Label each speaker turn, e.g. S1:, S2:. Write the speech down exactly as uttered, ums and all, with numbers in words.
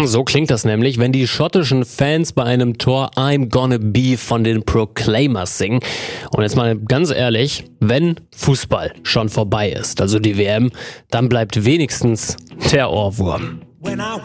S1: So klingt das nämlich, wenn die schottischen Fans bei einem Tor I'm Gonna Be von den Proclaimers singen. Und jetzt mal ganz ehrlich, wenn Fußball schon vorbei ist, also die W M, dann bleibt wenigstens der Ohrwurm.
S2: When I